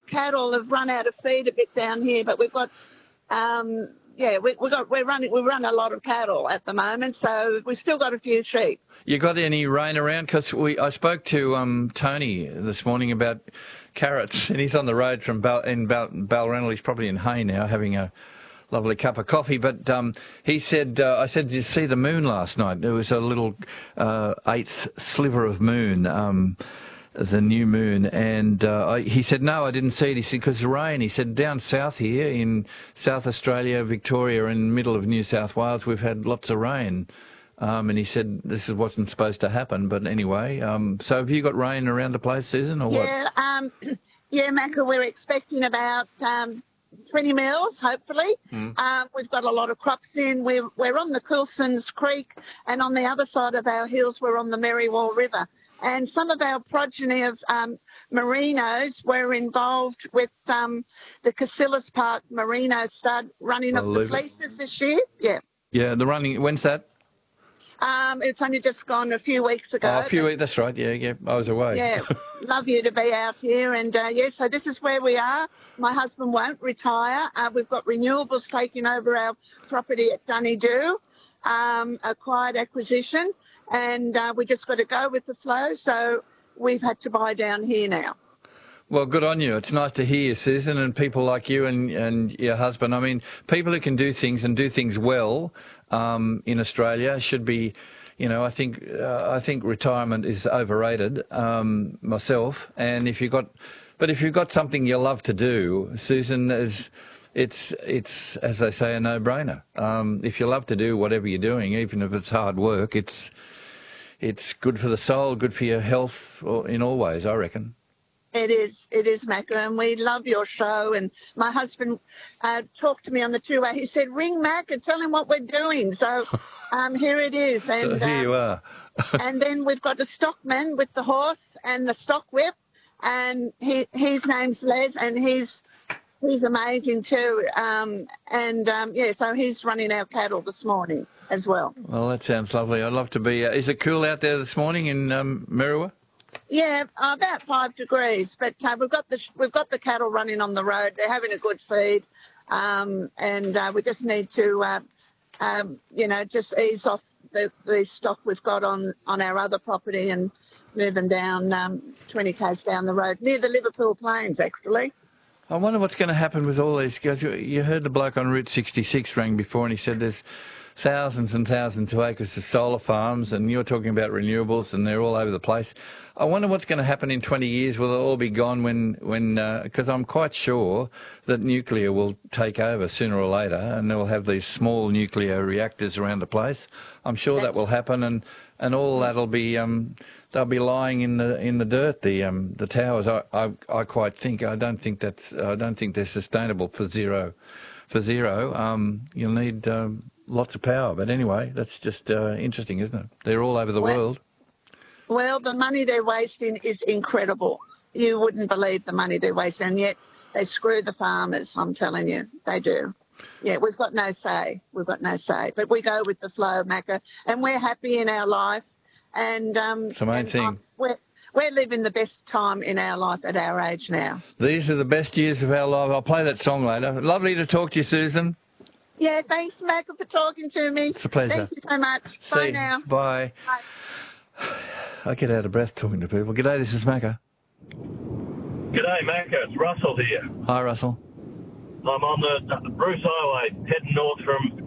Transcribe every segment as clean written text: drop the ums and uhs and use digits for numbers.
cattle have run out of feed a bit down here, but we've got we run a lot of cattle at the moment, so we've still got a few sheep. You got any rain around? Because I spoke to Tony this morning about carrots, and he's on the road from Balranald. He's probably in Hay now, having a lovely cup of coffee. But he said, I said, did you see the moon last night? There was a little eighth sliver of moon. The new moon, and he said, no, I didn't see it. He said, because of rain. He said, down south here in South Australia, Victoria, and middle of New South Wales, we've had lots of rain. And he said, this wasn't supposed to happen, but anyway. So have you got rain around the place, Susan, or what? Yeah, Macca, we're expecting about 20 mils, hopefully. We've got a lot of crops in. We're on the Coulsons Creek, and on the other side of our hills, we're on the Merriwall River. And some of our progeny of merinos were involved with the Casillas Park merino stud running of the fleeces this year. Yeah. Yeah, the running, when's that? It's only just gone a few weeks ago. Oh, a few weeks, that's right. Yeah, I was away. Yeah, love you to be out here. And, so this is where we are. My husband won't retire. We've got renewables taking over our property at Dunedoo, a quiet acquisition. And we just got to go with the flow, so we've had to buy down here now. Well, good on you. It's nice to hear you, Susan, and people like you and your husband. I mean, people who can do things and do things well in Australia should be, I think retirement is overrated myself. And if you've got something you love to do, Susan, it's as they say, a no-brainer. If you love to do whatever you're doing, even if it's hard work, it's good for the soul, good for your health in all ways, I reckon. It is, Macca, and we love your show. And my husband talked to me on the two-way. He said, ring Mac and tell him what we're doing. So here it is. And so here you are. And then we've got the stockman with the horse and the stock whip, and his name's Les, and he's amazing too. So he's running our cattle this morning as well. Well, that sounds lovely. I'd love to be. Is it cool out there this morning in Merriwa? Yeah, about 5 degrees. But we've got the cattle running on the road. They're having a good feed, and we just need to, just ease off the stock we've got on our other property and move them down 20 k's down the road near the Liverpool Plains, actually. I wonder what's going to happen with all these guys. You heard the bloke on Route 66 rang before, and he said there's thousands and thousands of acres of solar farms, and you're talking about renewables, and they're all over the place. I wonder what's going to happen in 20 years. Will it all be gone because I'm quite sure that nuclear will take over sooner or later, and they'll have these small nuclear reactors around the place. I'm sure that will happen, and all that'll be they'll be lying in the dirt. The towers. I quite think. I don't think they're sustainable for zero. You'll need lots of power. But anyway, that's just interesting, isn't it? They're all over the world. Well, the money they're wasting is incredible. You wouldn't believe the money they're wasting, and yet they screw the farmers, I'm telling you. They do. Yeah, we've got no say. But we go with the flow, Macca, and we're happy in our life. And it's the main thing. We're living the best time in our life at our age now. These are the best years of our life. I'll play that song later. Lovely to talk to you, Susan. Yeah, thanks, Macca, for talking to me. It's a pleasure. Thank you so much. Bye now. Bye. Bye. I get out of breath talking to people. G'day, this is Macca. G'day, Macca. It's Russell here. Hi, Russell. I'm on the Bruce Highway, heading north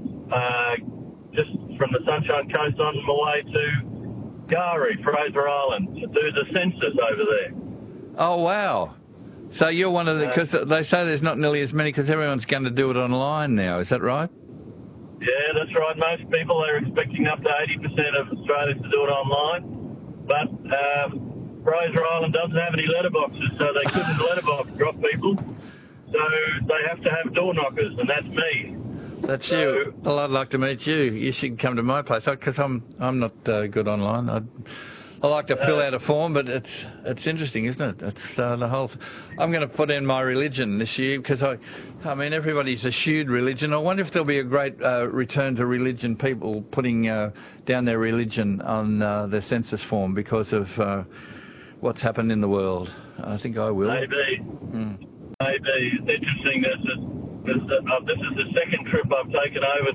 just from the Sunshine Coast on my way to Gari, Fraser Island, to do the census over there. Oh, wow. So you're one of the... Because they say there's not nearly as many because everyone's going to do it online now. Is that right? Yeah, that's right. Most people are expecting up to 80% of Australians to do it online. But Fraser Island doesn't have any letterboxes, so they couldn't letterbox drop people. So they have to have door knockers, and that's me. That's you. Well, I'd like to meet you. You should come to my place because I'm not good online. I like to fill out a form, but it's interesting, isn't it? It's the whole. I'm going to put in my religion this year because I mean everybody's eschewed religion. I wonder if there'll be a great return to religion. People putting down their religion on their census form because of what's happened in the world. I think I will. Maybe. maybe it's interesting. This is the second trip I've taken over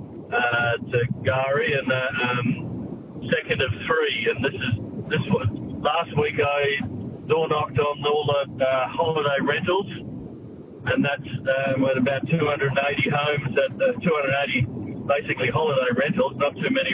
to Gari, and second of three. And this was last week. I door knocked on all the holiday rentals, and that's with about 280 homes at 280 basically holiday rentals. Not too many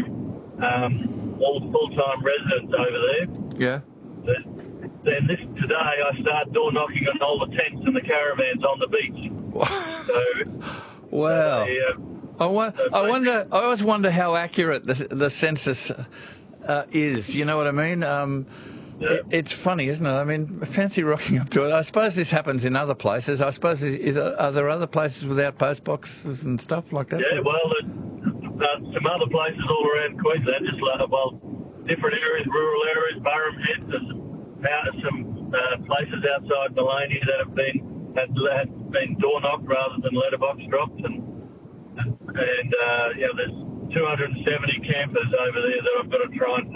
all full-time residents over there. Yeah. Then today I start door knocking on all the tents and the caravans on the beach. So, wow. I always wonder how accurate the census is. You know what I mean? It's funny, isn't it? I mean, fancy rocking up to it. I suppose this happens in other places. I suppose are there other places without post boxes and stuff like that? Yeah, well, some other places all around Queensland, just different areas, rural areas, Burrum Head, there's some places outside Maloney that have been door knocked rather than letterbox dropped, and there's 270 campers over there that I've got to try and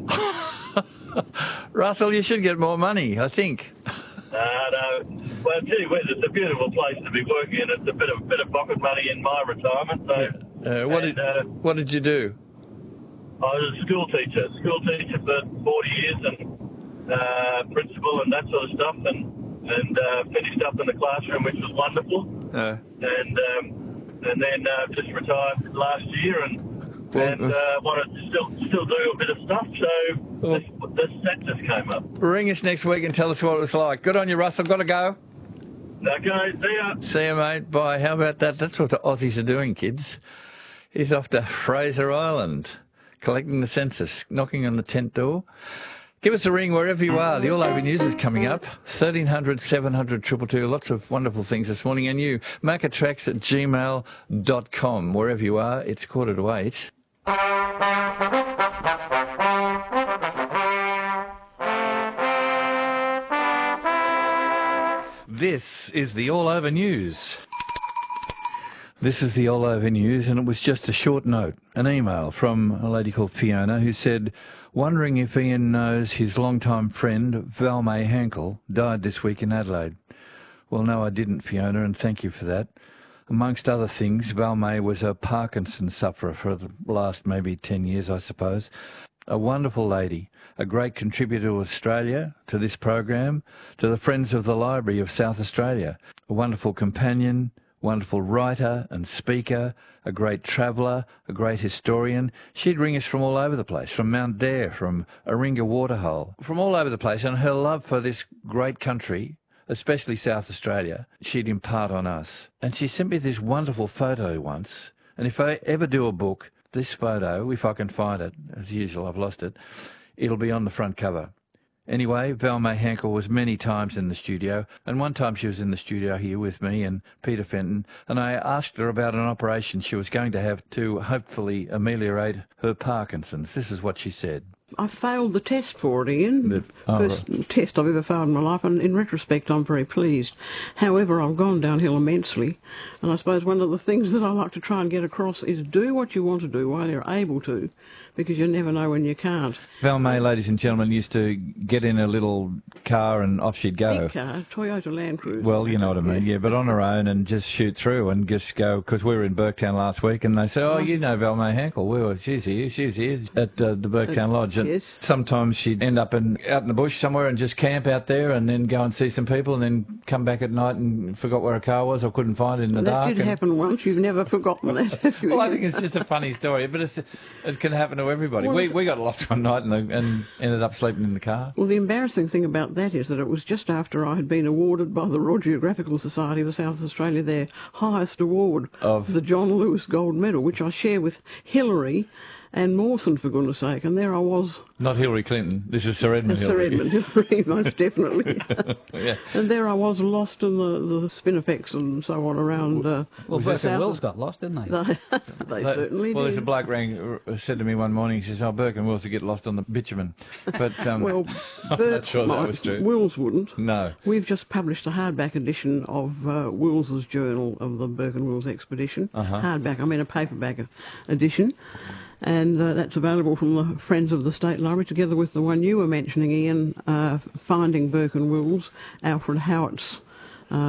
find. Russell, you should get more money, I think. No. Well, I'll tell you what, it's a beautiful place to be working in. It's a bit of pocket money in my retirement. So, what did you do? I was a school teacher for 40 years, and principal and that sort of stuff, and finished up in the classroom, which was wonderful. And then just retired last year, and wanted to still do a bit of stuff. So this census came up. Ring us next week and tell us what it was like. Good on you, Russ. I've got to go. Okay, see ya. See you, mate. Bye. How about that? That's what the Aussies are doing, kids. He's off to Fraser Island, collecting the census, knocking on the tent door. Give us a ring wherever you are. The All Over News is coming up. 1300 700 222. Lots of wonderful things this morning. And you, maccatracks@gmail.com. Wherever you are, it's 7:45. This is the All Over News. This is the All Over News, and it was just a short note, an email from a lady called Fiona who said, wondering if Ian knows his longtime friend, Val May Hankel, died this week in Adelaide. Well, no, I didn't, Fiona, and thank you for that. Amongst other things, Val May was a Parkinson's sufferer for the last maybe 10 years, I suppose. A wonderful lady, a great contributor to Australia, to this program, to the Friends of the Library of South Australia. A wonderful companion, wonderful writer and speaker, a great traveller, a great historian. She'd ring us from all over the place, from Mount Dare, from Aringa Waterhole, from all over the place. And her love for this great country, especially South Australia, she'd impart on us. And she sent me this wonderful photo once. And if I ever do a book, this photo, if I can find it, as usual, I've lost it, it'll be on the front cover. Anyway, Val May Hankel was many times in the studio, and one time she was in the studio here with me and Peter Fenton, and I asked her about an operation she was going to have to hopefully ameliorate her Parkinson's. This is what she said. I failed the test for it, Ian. The first test I've ever failed in my life, and in retrospect I'm very pleased. However, I've gone downhill immensely, and I suppose one of the things that I like to try and get across is do what you want to do while you're able to, because you never know when you can't. Val May, ladies and gentlemen, used to get in a little car and off she'd go. Big car, Toyota Land Cruiser. Well, you know what I mean, yeah, but on her own and just shoot through and just go, because we were in Burketown last week and they said, oh, you know Val May Hankel, she's here at the Burketown Lodge. And yes. Sometimes she'd end up out in the bush somewhere and just camp out there and then go and see some people and then come back at night and forgot where her car was or couldn't find it in the dark. That did happen once. You've never forgotten that, have you? Well, I think it's just a funny story, but it can happen to everybody. Well, we got lost one night and ended up sleeping in the car. Well, the embarrassing thing about that is that it was just after I had been awarded by the Royal Geographical Society of South Australia their highest award of the John Lewis Gold Medal, which I share with Hillary and Mawson, for goodness sake, and there I was. Not Hillary Clinton. This is Sir Edmund Hillary. Sir Edmund Hillary, most definitely. Yeah. And there I was, lost in the spinifex and so on around. Well, Burke and Wills got lost, didn't they? They certainly did. Well, there's a bloke said to me one morning, he says, Burke and Wills would get lost on the bitumen. But well, I'm not sure that was true. Wills wouldn't. No. We've just published a hardback edition of Wills's Journal of the Burke and Wills Expedition. Hardback, I mean a paperback edition. And that's available from the Friends of the State Library, together with the one you were mentioning, Ian, Finding Burke and Wills, Alfred Howitt's